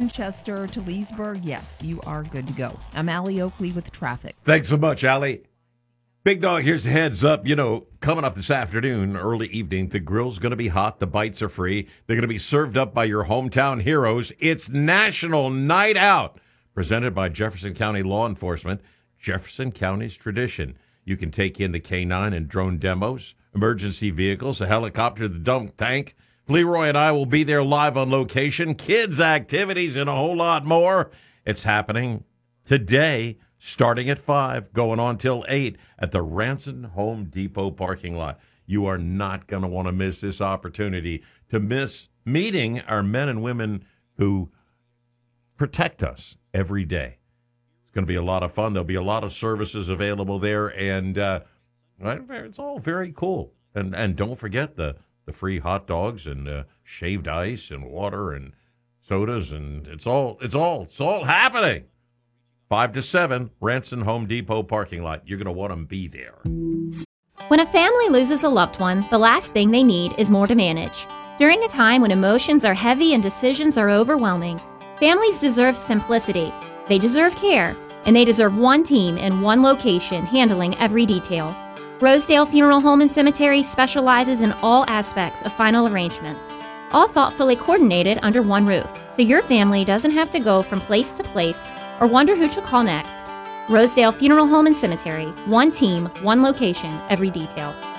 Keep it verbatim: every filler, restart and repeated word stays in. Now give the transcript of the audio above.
Winchester to Leesburg, yes, you are good to go. I'm Allie Oakley with traffic. Thanks so much, Allie. Big Dog, here's a heads up. You know, coming up this afternoon, early evening, the grill's going to be hot. The bites are free. They're going to be served up by your hometown heroes. It's National Night Out, presented by Jefferson County Law Enforcement, Jefferson County's tradition. You can take in the K nine and drone demos, emergency vehicles, a helicopter, the dunk tank. Leroy and I will be there live on location. Kids' activities and a whole lot more. It's happening today, starting at five, going on till eight at the Ranson Home Depot parking lot. You are not going to want to miss this opportunity to miss meeting our men and women who protect us every day. It's going to be a lot of fun. There'll be a lot of services available there, and uh, it's all very cool. And and don't forget the, the free hot dogs and uh, shaved ice and water and sodas, and it's all it's all it's all happening. Five to seven, Ranson Home Depot parking lot. You're going to want to be there. When a family loses a loved one, the last thing they need is more to manage. During a time when emotions are heavy and decisions are overwhelming, families deserve simplicity. They deserve care, and they deserve one team in one location handling every detail. Rosedale Funeral Home and Cemetery specializes in all aspects of final arrangements, all thoughtfully coordinated under one roof, so your family doesn't have to go from place to place or wonder who to call next. Rosedale Funeral Home and Cemetery. One team, one location, every detail.